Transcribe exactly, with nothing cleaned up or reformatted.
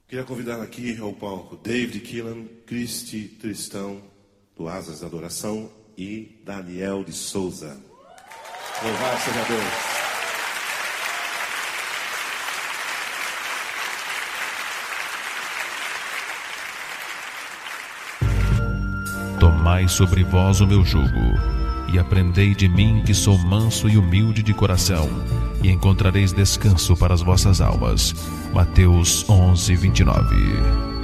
Queria convidar aqui ao palco David Keelan, Cristi Tristão, do Asas da Adoração, e Daniel de Souza. Louvado seja Deus. Tomai sobre vós o meu jugo, e aprendei de mim, que sou manso e humilde de coração, e encontrareis descanso para as vossas almas. Mateus onze, vinte e nove.